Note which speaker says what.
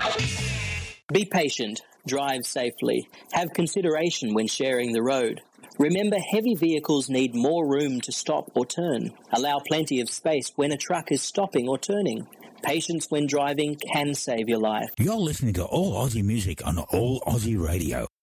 Speaker 1: Be patient, drive safely, have consideration when sharing the road. Remember, heavy vehicles need more room to stop or turn. Allow plenty of space when a truck is stopping or turning. Patience when driving can save your life.
Speaker 2: You're listening to All Aussie Music on All Aussie Radio.